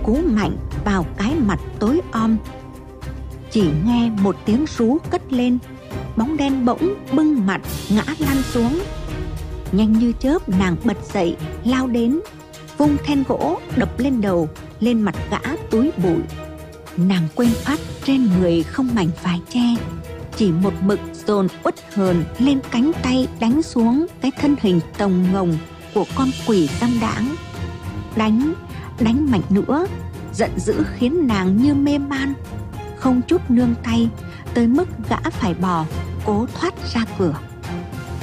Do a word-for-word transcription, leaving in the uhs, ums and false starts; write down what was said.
cú mạnh vào cái mặt tối om. Chỉ nghe một tiếng rú cất lên, bóng đen bỗng bưng mặt ngã lăn xuống. Nhanh như chớp nàng bật dậy lao đến, vung then gỗ đập lên đầu, lên mặt gã túi bụi. Nàng quên phát trên người không mảnh vải che, chỉ một mực dồn uất hờn lên cánh tay đánh xuống cái thân hình tồng ngồng của con quỷ dâm đãng. Đánh, đánh mạnh nữa, giận dữ khiến nàng như mê man, không chút nương tay, tới mức gã phải bỏ cố thoát ra cửa.